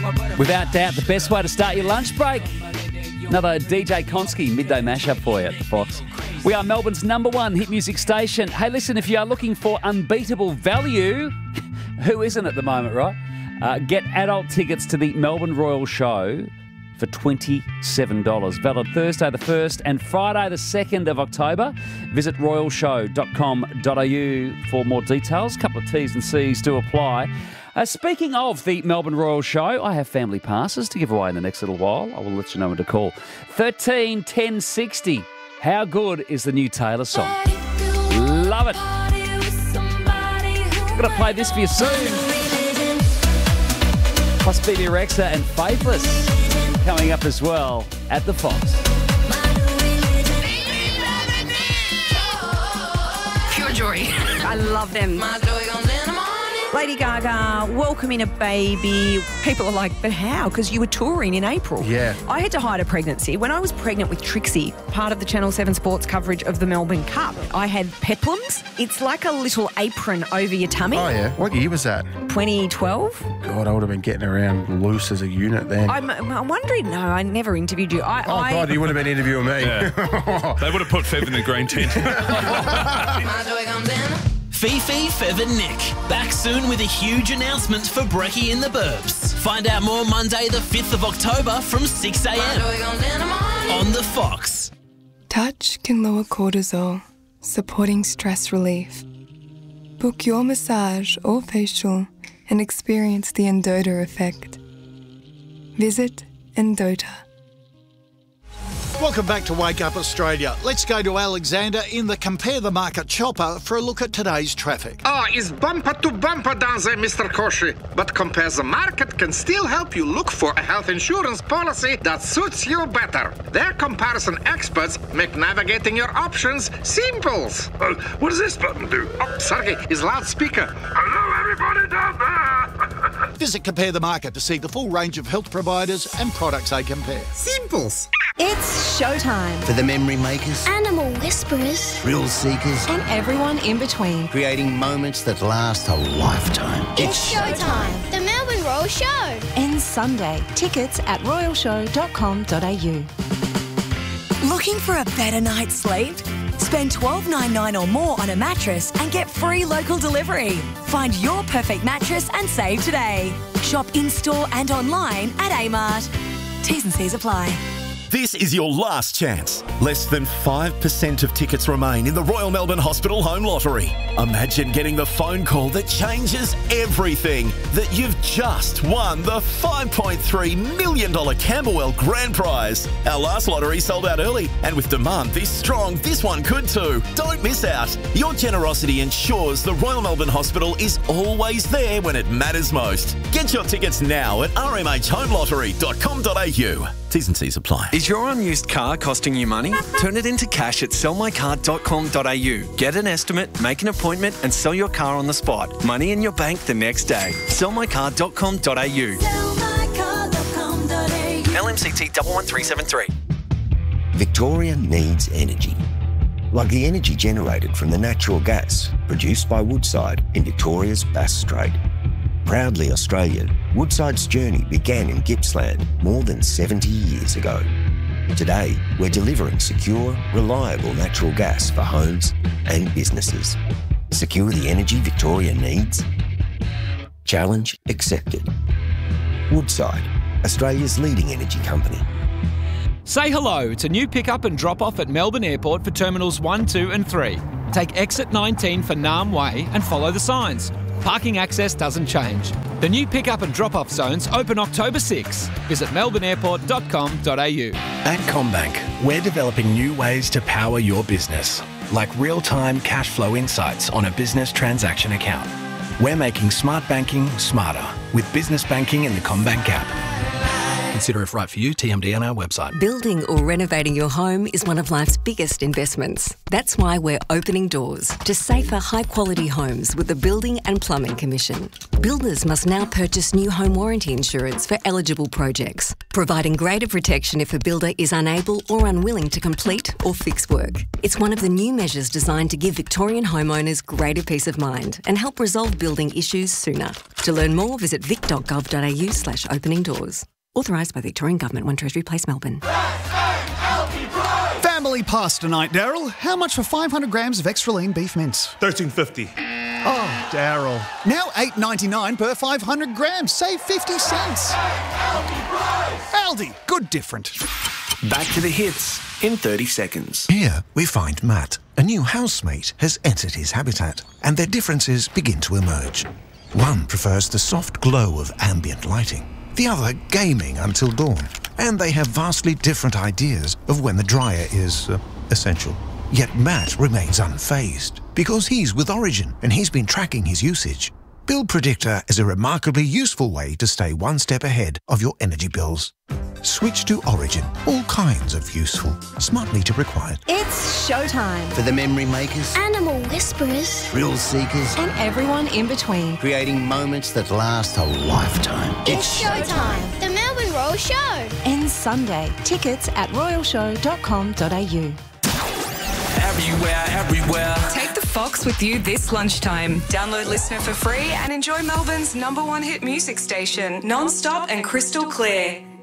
Without doubt, the best way to start your lunch break. Another DJ Konski midday mashup for you at the Fox. We are Melbourne's #1 hit music station. Hey, listen, if you are looking for unbeatable value, who isn't at the moment, right? Get adult tickets to the Melbourne Royal Show for $27. Valid Thursday the 1st and Friday the 2nd of October. Visit royalshow.com.au for more details. A couple of T's and C's do apply. Speaking of the Melbourne Royal Show, I have family passes to give away in the next little while. I will let you know when to call. 13 10 60. How good is the new Taylor song? Love it. I'm going to play this for you soon. Plus BB Rexa and Faithless coming up as well at the Fox. Pure joy. I love them. Lady Gaga welcoming a baby. People are like, but how? Because you were touring in April. Yeah. I had to hide a pregnancy. When I was pregnant with Trixie, part of the Channel 7 Sports coverage of the Melbourne Cup, I had peplums. It's like a little apron over your tummy. Oh, yeah. What year was that? 2012. God, I would have been getting around loose as a unit then. I'm wondering, no, I never interviewed you. God, you would have been interviewing me. Yeah. They would have put Fev in the green tent. Fifi, Fev and Nick. Back soon with a huge announcement for Brekkie in the Burbs. Find out more Monday the 5th of October from 6 a.m. on the Fox. Touch can lower cortisol, supporting stress relief. Book your massage or facial and experience the Endota effect. Visit Endota. Welcome back to Wake Up Australia. Let's go to Alexander in the Compare the Market chopper for a look at today's traffic. It's bumper to bumper down there, Mr. Koshi. But Compare the Market can still help you look for a health insurance policy that suits you better. Their comparison experts make navigating your options simple. What does this button do? Oh, Sergey is loudspeaker. Hello, everybody down there. Visit Compare the Market to see the full range of health providers and products they compare. Simples. It's showtime. For the memory makers, Animal whisperers, thrill seekers, and everyone in between. Creating moments that last a lifetime. It's showtime. The Melbourne Royal Show. Ends Sunday. Tickets at royalshow.com.au. Looking for a better night's sleep? Spend $12.99 or more on a mattress and get free local delivery. Find your perfect mattress and save today. Shop in-store and online at Amart. T's and C's apply. This is your last chance. Less than 5% of tickets remain in the Royal Melbourne Hospital Home Lottery. Imagine getting the phone call that changes everything, that you've just won the $5.3 million Camberwell Grand Prize. Our last lottery sold out early, and with demand this strong, this one could too. Don't miss out. Your generosity ensures the Royal Melbourne Hospital is always there when it matters most. Get your tickets now at rmhhomelottery.com.au. T's and C's apply. Is your unused car costing you money? Turn it into cash at sellmycar.com.au. Get an estimate, make an appointment and sell your car on the spot. Money in your bank the next day. Sellmycar.com.au. LMCT 11373. Victoria needs energy. Like the energy generated from the natural gas produced by Woodside in Victoria's Bass Strait. Proudly Australian, Woodside's journey began in Gippsland more than 70 years ago. Today, we're delivering secure, reliable natural gas for homes and businesses. Secure the energy Victoria needs? Challenge accepted. Woodside, Australia's leading energy company. Say hello to new pick-up and drop-off at Melbourne Airport for Terminals 1, 2 and 3. Take exit 19 for Naarm Way and follow the signs. Parking access doesn't change. The new pick-up and drop-off zones open October 6. Visit melbourneairport.com.au. At CommBank, we're developing new ways to power your business, like real-time cash flow insights on a business transaction account. We're making smart banking smarter with business banking in the CommBank app. Consider if right for you. TMD on our website. Building or renovating your home is one of life's biggest investments. That's why we're opening doors to safer, high-quality homes with the Building and Plumbing Commission. Builders must now purchase new home warranty insurance for eligible projects, providing greater protection if a builder is unable or unwilling to complete or fix work. It's one of the new measures designed to give Victorian homeowners greater peace of mind and help resolve building issues sooner. To learn more, visit vic.gov.au/opening doors. Authorised by the Victorian Government, 1 Treasury Place, Melbourne. Family pasta tonight, Daryl. How much for 500 grams of extra lean beef mince? $13.50. Oh, Daryl. Now $8.99 per 500 grams. Save 50 cents. Aldi. Good different. Back to the hits in 30 seconds. Here we find Matt. A new housemate has entered his habitat, and their differences begin to emerge. One prefers the soft glow of ambient lighting, the other gaming until dawn, and they have vastly different ideas of when the dryer is essential. Yet Matt remains unfazed because he's with Origin and he's been tracking his usage. Bill Predictor is a remarkably useful way to stay one step ahead of your energy bills. Switch to Origin. All kinds of useful, smart meter required. It's showtime. For the memory makers, Animal whisperers. thrill seekers, And everyone in between. creating moments that last a lifetime. It's showtime. The Melbourne Royal Show. Ends Sunday. Tickets at royalshow.com.au. Everywhere. Take the Fox with you this lunchtime. Download Listener for free and enjoy Melbourne's #1 hit music station, non-stop and crystal clear.